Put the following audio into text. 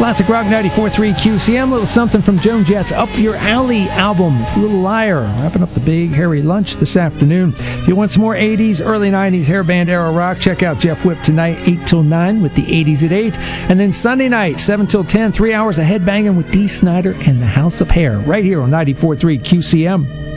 Classic Rock 94.3 QCM. A little something from Joan Jett's Up Your Alley album. It's Little Liar. Wrapping up the big hairy lunch this afternoon. If you want some more 80s, early 90s hair band era rock, check out Jeff Whip tonight, 8 till 9 with the 80s at 8. And then Sunday night, 7 till 10, 3 hours of headbanging with Dee Snider and the House of Hair right here on 94.3 QCM.